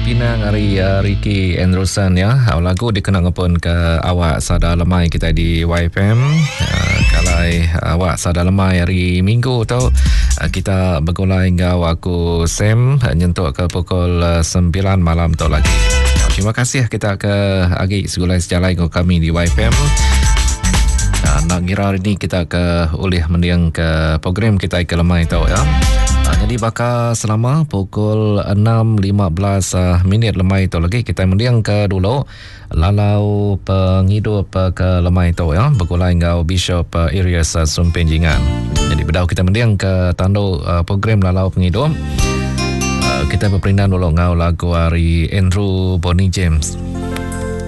Ginang hari Ricky Andrewson ya. Lagu dikenang pun ke awak sada lemai kita di YFM. Kalau awak sada lemai hari Minggu tu kita bergulai hingga aku Sam nyentuk ke pukul 9 malam tu lagi. Terima kasih kita ke Agi segulai sejalan dengan kami di YFM. Nak kira hari ni kita ke ulih mendiang ke program kita ke lemai tu ya. Jadi bakal selama pukul 6.15 minit lemai tu lagi kita mendiang ke dulu lalau penghidup ke lemai tu ya bergulai dengan Bishop Arias Sumpenjingan. Jadi bedau kita mendiang ke tandu program lalau penghidup. Kita berperindah dulu ngau lagu hari Andrew Bonnie James.